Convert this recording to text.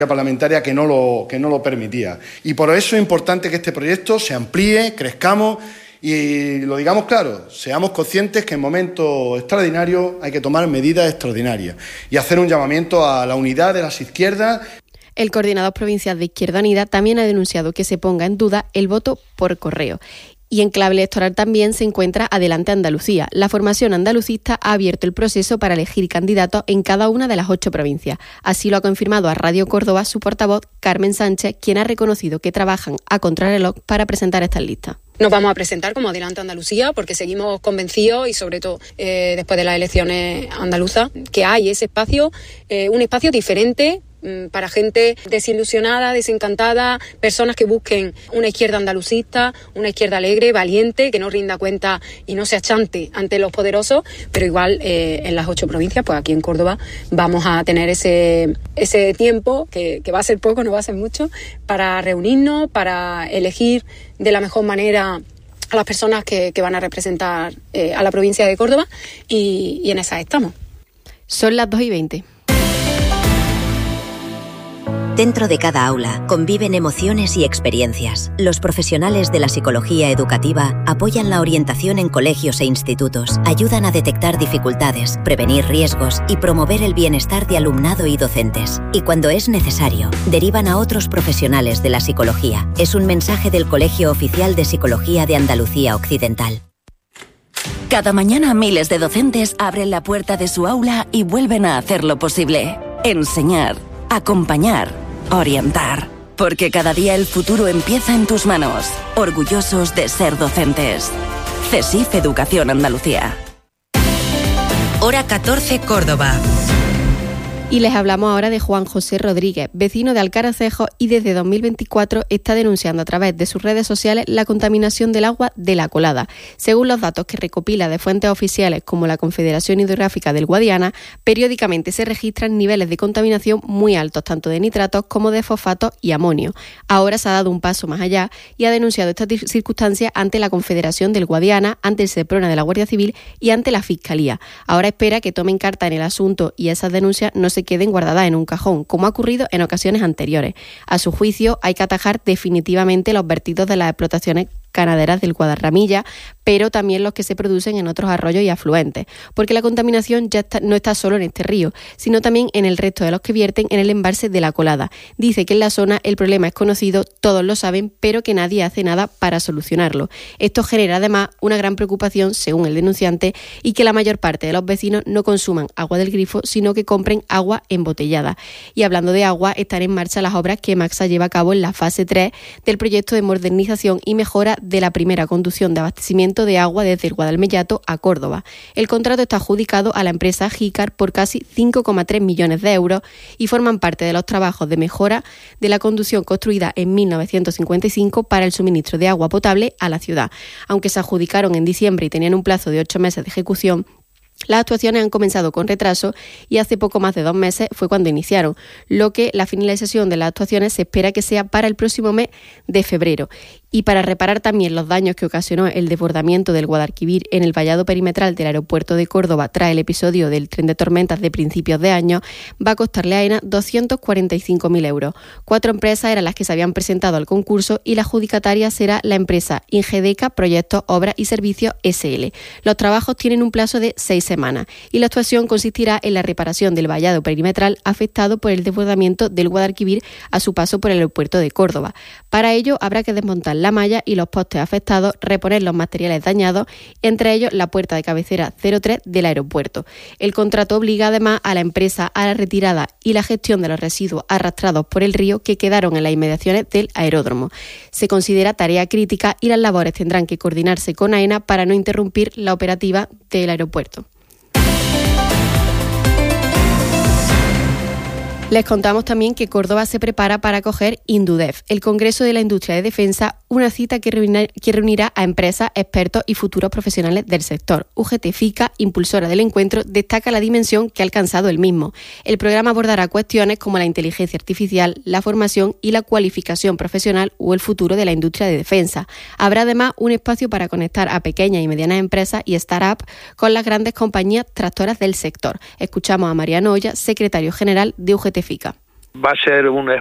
parlamentaria que no lo permitía. Y por eso es importante que este proyecto se amplíe, crezcamos y lo digamos claro, seamos conscientes que en momentos extraordinarios hay que tomar medidas extraordinarias y hacer un llamamiento a la unidad de las izquierdas. El coordinador provincial de Izquierda Unida también ha denunciado que se ponga en duda el voto por correo. Y en clave electoral también se encuentra Adelante Andalucía. La formación andalucista ha abierto el proceso para elegir candidatos en cada una de las 8 provincias. Así lo ha confirmado a Radio Córdoba su portavoz, Carmen Sánchez, quien ha reconocido que trabajan a contrarreloj para presentar estas listas. Nos vamos a presentar como Adelante Andalucía porque seguimos convencidos y sobre todo después de las elecciones andaluzas que hay ese espacio, un espacio diferente para gente desilusionada, desencantada, personas que busquen una izquierda andalucista, una izquierda alegre, valiente, que no rinda cuenta y no se achante ante los poderosos, pero igual en las 8 provincias, pues aquí en Córdoba vamos a tener ese tiempo, que va a ser poco, no va a ser mucho, para reunirnos, para elegir de la mejor manera a las personas que van a representar a la provincia de Córdoba y en esas estamos. Son las 2:20. Dentro de cada aula conviven emociones y experiencias. Los profesionales de la psicología educativa apoyan la orientación en colegios e institutos, ayudan a detectar dificultades, prevenir riesgos y promover el bienestar de alumnado y docentes. Y cuando es necesario, derivan a otros profesionales de la psicología. Es un mensaje del Colegio Oficial de Psicología de Andalucía Occidental. Cada mañana miles de docentes abren la puerta de su aula y vuelven a hacer lo posible. Enseñar, acompañar, orientar. Porque cada día el futuro empieza en tus manos. Orgullosos de ser docentes. CESIF Educación Andalucía. Hora 14, Córdoba. Y les hablamos ahora de Juan José Rodríguez, vecino de Alcaracejo y desde 2024 está denunciando a través de sus redes sociales la contaminación del agua de La Colada. Según los datos que recopila de fuentes oficiales como la Confederación Hidrográfica del Guadiana, periódicamente se registran niveles de contaminación muy altos, tanto de nitratos como de fosfatos y amonio. Ahora se ha dado un paso más allá y ha denunciado estas circunstancias ante la Confederación del Guadiana, ante el Seprona de la Guardia Civil y ante la Fiscalía. Ahora espera que tomen carta en el asunto y esas denuncias no se queden guardadas en un cajón, como ha ocurrido en ocasiones anteriores. A su juicio, hay que atajar definitivamente los vertidos de las explotaciones ganaderas del Guadarramilla, pero también los que se producen en otros arroyos y afluentes, porque la contaminación no está solo en este río, sino también en el resto de los que vierten en el embalse de La Colada. Dice que en la zona el problema es conocido, todos lo saben, pero que nadie hace nada para solucionarlo. Esto genera además una gran preocupación, según el denunciante, y que la mayor parte de los vecinos no consuman agua del grifo, sino que compren agua embotellada. Y hablando de agua, están en marcha las obras que Maxa lleva a cabo en la fase 3 del proyecto de modernización y mejora de la primera conducción de abastecimiento de agua desde el Guadalmellato a Córdoba. El contrato está adjudicado a la empresa Jicar por casi 5,3 millones de euros y forman parte de los trabajos de mejora de la conducción construida en 1955 para el suministro de agua potable a la ciudad. Aunque se adjudicaron en diciembre y tenían un plazo de 8 meses de ejecución, las actuaciones han comenzado con retraso y hace poco más de 2 meses fue cuando iniciaron, lo que la finalización de las actuaciones se espera que sea para el próximo mes de febrero. Y para reparar también los daños que ocasionó el desbordamiento del Guadalquivir en el vallado perimetral del aeropuerto de Córdoba tras el episodio del tren de tormentas de principios de año, va a costarle a AENA 245.000 euros. 4 empresas eran las que se habían presentado al concurso y la adjudicataria será la empresa Ingedeca Proyectos, Obras y Servicios SL. Los trabajos tienen un plazo de 6 semanas y la actuación consistirá en la reparación del vallado perimetral afectado por el desbordamiento del Guadalquivir a su paso por el aeropuerto de Córdoba. Para ello habrá que desmontar la malla y los postes afectados, reponer los materiales dañados, entre ellos la puerta de cabecera 03 del aeropuerto. El contrato obliga además a la empresa a la retirada y la gestión de los residuos arrastrados por el río que quedaron en las inmediaciones del aeródromo. Se considera tarea crítica y las labores tendrán que coordinarse con AENA para no interrumpir la operativa del aeropuerto. Les contamos también que Córdoba se prepara para acoger Indudef, el Congreso de la Industria de Defensa, una cita que reunirá a empresas, expertos y futuros profesionales del sector. UGT-FICA, impulsora del encuentro, destaca la dimensión que ha alcanzado el mismo. El programa abordará cuestiones como la inteligencia artificial, la formación y la cualificación profesional o el futuro de la industria de defensa. Habrá además un espacio para conectar a pequeñas y medianas empresas y startups con las grandes compañías tractoras del sector. Escuchamos a Mariano Olla, secretario general de UGT-FICA. Va a ser un